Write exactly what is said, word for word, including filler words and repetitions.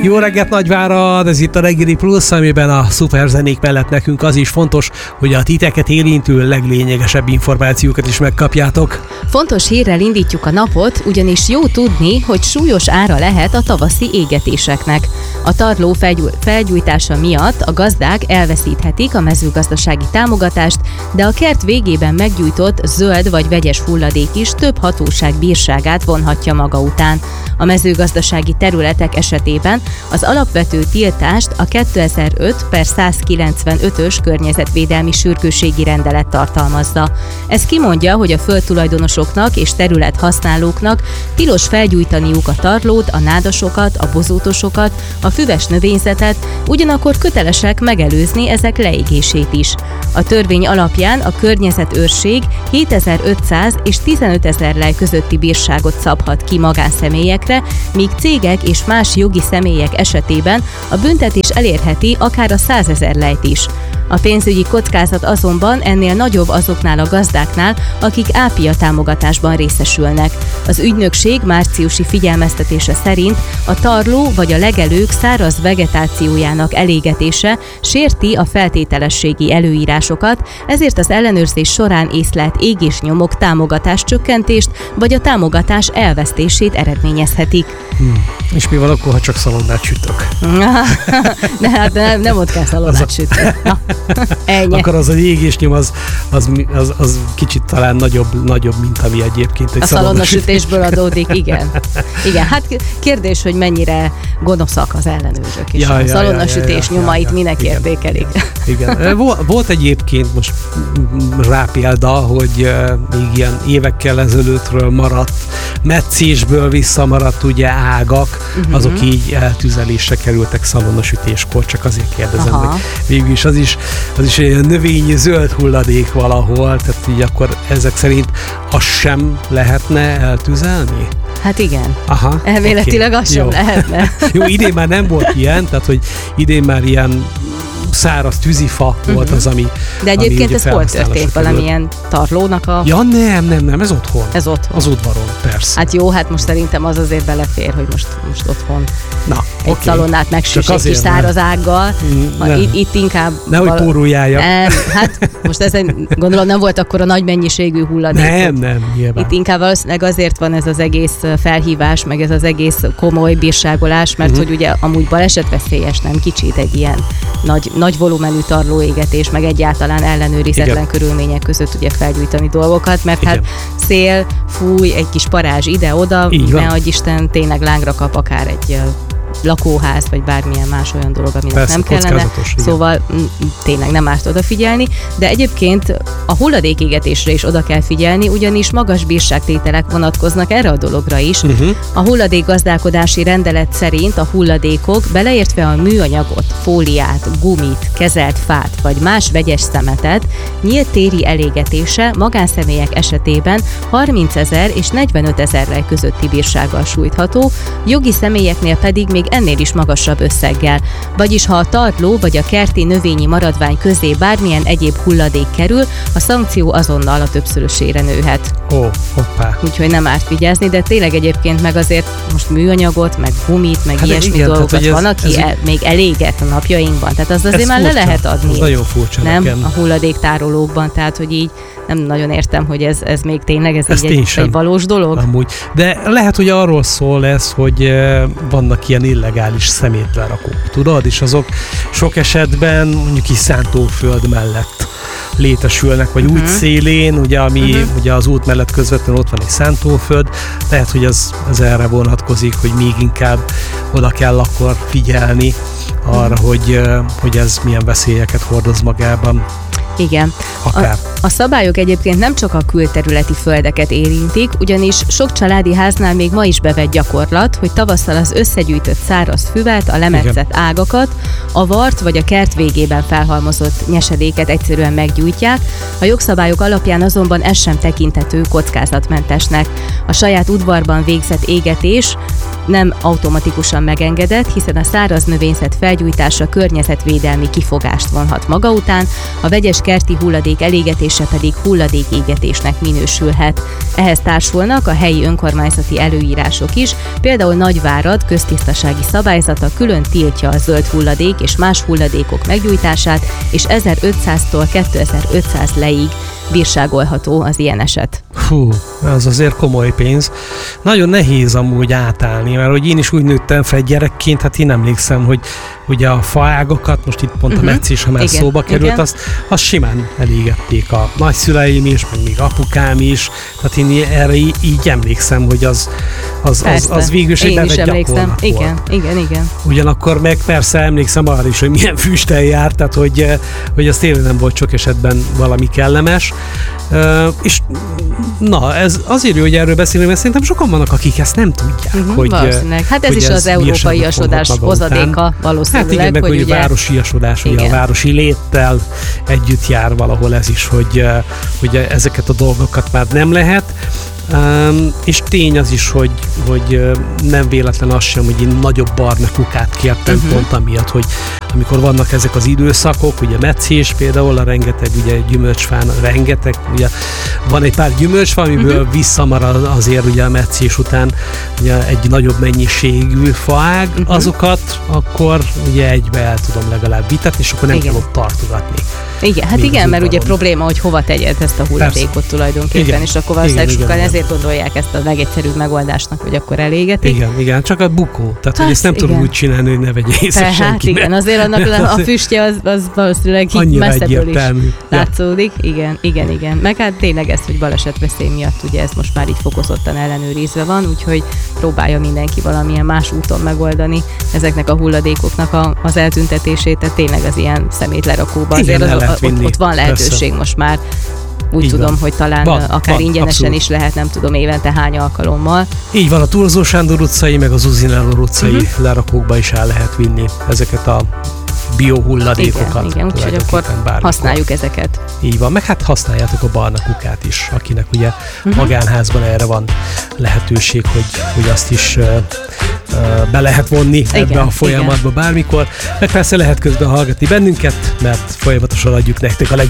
Jó reggelt, Nagyvárad! Ez itt a Reggeli Plusz, amiben a szuperzenék mellett nekünk az is fontos, hogy a titeket érintő leglényegesebb információkat is megkapjátok. Fontos hírrel indítjuk a napot, ugyanis jó tudni, hogy súlyos ára lehet a tavaszi égetéseknek. A tarló felgyú- felgyújtása miatt a gazdák elveszíthetik a mezőgazdasági támogatást, de a kert végében meggyújtott zöld vagy vegyes hulladék is több hatóság bírságát vonhatja maga után. A mezőgazdasági területek esetében az alapvető tiltást a kétezer-öt per száz kilencvenötös környezetvédelmi sürgősségi rendelet tartalmazza. Ez kimondja, hogy a földtulajdonosoknak és területhasználóknak tilos felgyújtaniuk a tarlót, a nádasokat, a bozótosokat, a füves növényzetet, ugyanakkor kötelesek megelőzni ezek leégését is. A törvény alapján a környezetőrség hétezer-ötszáz és tizenötezer lej közötti bírságot szabhat ki magánszemélyekre, míg cégek és más jogi személyek esetében a büntetés elérheti akár a százezer lejt is. A pénzügyi kockázat azonban ennél nagyobb azoknál a gazdáknál, akik ápia támogatásban részesülnek. Az ügynökség márciusi figyelmeztetése szerint a tarló vagy a legelők száraz vegetációjának elégetése sérti a feltételességi előírásokat, ezért az ellenőrzés során észlelt égésnyomok támogatás csökkentést vagy a támogatás elvesztését eredményezhetik. Hmm. És mi van akkor, ha csak szalonnát sütök? De hát nem, nem ott kell szalonnát sütni. Na, ennyi. Akkor az a égésnyom az, az, az, az kicsit talán nagyobb, nagyobb, mint ami egyébként egy a szalonnasütésből adódik, igen. Igen, hát kérdés, hogy mennyire gonoszak az ellenőrök, és ja, a szalonnasütés ja, ja, ja, nyomait ja, ja, minek igen, értékelik. Igen. Volt egyébként most rá példa, hogy még ilyen évekkel ezelőttről maradt, metszésből visszamaradt ugye ágak, uh-huh. azok így eltüzelésre kerültek szalonnasütéskor, csak azért kérdezem, aha. hogy végül is az is, az is egy növényi zöld hulladék valahol, tehát így akkor ezek szerint az sem lehetne eltüzelni? Hát igen. Aha, elméletileg okay. az sem Jó. lehetne. Jó, idén már nem volt ilyen, tehát hogy idén már ilyen száraz tűzifa uh-huh. volt az, ami De egyébként ez hol történt? Valamilyen tarlónak a... Ja nem, nem, nem, ez otthon. Ez otthon. Az udvaron, persze. Hát jó, hát most szerintem az azért belefér, hogy most, most otthon Na, egy okay. szalonnát megsüssék kis száraz ággal. Itt, itt inkább... Nehogy val... póruljálja. Nem, hát most ezen gondolom nem volt akkor a nagy mennyiségű hulladék. Nem, nem, nyilván. Itt inkább valószínűleg azért van ez az egész felhívás, meg ez az egész komoly bírságolás, mert uh-huh. hogy ugye amúgy balesetveszélyes, nem kicsit egy ilyen nagy, nagy volumenű tarlóégetés, meg egyáltalán ellenőrizetlen igen. körülmények között ugye felgyújtani dolgokat, mert igen. hát szél, fúj, egy kis parázs ide-oda, ne adj Isten, tényleg lángra kap akár egy lakóház, vagy bármilyen más olyan dolog, aminek persze, nem kellene. Szóval m- tényleg nem árt odafigyelni, de egyébként a hulladékégetésre is oda kell figyelni, ugyanis magas bírságtételek vonatkoznak erre a dologra is. Uh-huh. A hulladékgazdálkodási rendelet szerint a hulladékok, beleértve a műanyagot, fóliát, gumit, kezelt fát, vagy más vegyes szemetet, nyílt téri elégetése magánszemélyek esetében harmincezer és negyvenötezer lej közötti bírsággal sújtható, jogi személyeknél pedig még ennél is magasabb összeggel. Vagyis ha a tarló vagy a kerti növényi maradvány közé bármilyen egyéb hulladék kerül, a szankció azonnal a többszörösére nőhet. Ó, oh, hoppá. Úgyhogy nem árt vigyázni, de tényleg egyébként meg azért most műanyagot, meg gumit, meg hát ilyesmi igen, dolgokat tehát, van, ez, aki ez el, még eléget a napjainkban. Tehát az azért már furcsa, le lehet adni. Ez nagyon furcsa. Nem nekem. A hulladéktárolókban, tehát hogy így nem nagyon értem, hogy ez, ez még tényleg ez így egy, egy valós dolog. Amúgy. De lehet, hogy arról szól ez, hogy vannak ilyen illegális szemétlerakók, tudod? És azok sok esetben mondjuk is szántóföld mellett létesülnek, vagy uh-huh. út szélén, ugye, ami uh-huh. ugye az út mellett közvetlenül ott van egy szántóföld, lehet, hogy ez, ez erre vonatkozik, hogy még inkább oda kell akkor figyelni arra, uh-huh. hogy, hogy ez milyen veszélyeket hordoz magában. Igen. A, a szabályok egyébként nem csak a külterületi földeket érintik, ugyanis sok családi háznál még ma is bevett gyakorlat, hogy tavasszal az összegyűjtött száraz füvet, a lemetszett ágakat, a vart vagy a kert végében felhalmozott nyesedéket egyszerűen meggyújtják. A jogszabályok alapján azonban ez sem tekinthető kockázatmentesnek. A saját udvarban végzett égetés nem automatikusan megengedett, hiszen a száraz növényzet felgyújtása környezetvédelmi kifogást vonhat maga után, a vegyes kerti hulladék elégetés égetése pedig hulladékégetésnek minősülhet. Ehhez társulnak a helyi önkormányzati előírások is, például Nagyvárad köztisztasági szabályzata külön tiltja a zöld hulladék és más hulladékok meggyújtását, és ezerötszáztól kétezer-ötszáz leig bírságolható az ilyen eset. Hú, az azért komoly pénz. Nagyon nehéz amúgy átállni, mert hogy én is úgy nőttem fel gyerekként, hát én emlékszem, hogy ugye a faágakat, most itt pont uh-huh. a metszés, ha már igen, szóba került, igen. azt, azt simán elégették a nagyszüleim is, meg még apukám is, tehát én erre így, így emlékszem, hogy az, az, az, az végül is egy bevett gyakorlat igen, volt. Igen, igen, Ugyanakkor meg persze emlékszem arra is, hogy milyen füsttel járt, tehát hogy, hogy az tényleg nem volt sok esetben valami kellemes. Uh, és na, ez azért jó, hogy erről beszélünk, mert szerintem sokan vannak, akik ezt nem tudják. Uh-huh, hogy, valószínűleg. Hát ez hogy is ez az európaiasodás hozadéka valószínűleg. Hát igen, meg hogy, hogy ugye... városiasodás, ugye a városi léttel együtt jár valahol ez is, hogy, hogy ezeket a dolgokat már nem lehet. Um, és tény az is, hogy, hogy nem véletlen az sem, hogy én nagyobb barna kukát kértem uh-huh. pont amiatt, hogy amikor vannak ezek az időszakok, ugye metszés például, a rengeteg ugye gyümölcsfán, rengeteg, ugye van egy pár gyümölcsfa, amiből uh-huh. visszamarad azért ugye a metszés után ugye egy nagyobb mennyiségű faág, uh-huh. azokat akkor ugye egybe el tudom legalább vitetni, és akkor nem igen. kell ott tartogatni. Igen, hát igen, mert ugye probléma, hogy hova tegyed ezt a hulladékot persze. tulajdonképpen, igen. és akkor valószínűleg igen, sokan igen, ezért igen. gondolják ezt a legegyszerűbb megoldásnak, hogy akkor elégetik. Igen, igen, csak a bukó. Tehát, hát, hogy ezt nem igen. tudom úgy csinálni, hogy ne vegye észre hát senki. igen, azért annak a füstje az, az valószínűleg messzebből is látszódik. Ja. Igen, igen, igen. Meg hát tényleg ez, hogy balesetveszély miatt ugye ez most már így fokozottan ellenőrizve van, úgyhogy próbálja mindenki valamilyen más úton megoldani ezeknek a hulladékoknak a, az eltüntetését, tehát tényleg az ilyen szemétlerakóban. Azért az, a, ott, ott van lehetőség persze. most már. Úgy így tudom, van. Hogy talán van, akár van, ingyenesen abszolút. Is lehet, nem tudom, évente hány alkalommal. Így van, a Turzó Sándor utcai, meg az Uzináló utcai uh-huh. lerakókba is el lehet vinni ezeket a biohulladékokat. Igen, igen, úgyhogy akkor bármikor. Használjuk ezeket. Így van, meg hát használjátok a barna kukát is, akinek ugye uh-huh. magánházban erre van lehetőség, hogy, hogy azt is uh, uh, be lehet vonni igen, ebbe a folyamatba igen. bármikor. Meg persze lehet közben hallgatni bennünket, mert folyamatosan adjuk nektek a legjobb